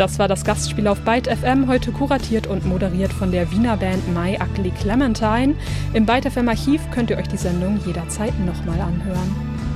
Das war das Gastspiel auf Byte FM, heute kuratiert und moderiert von der Wiener Band My Ugly Clementine. Im Byte FM Archiv könnt ihr euch die Sendung jederzeit nochmal anhören.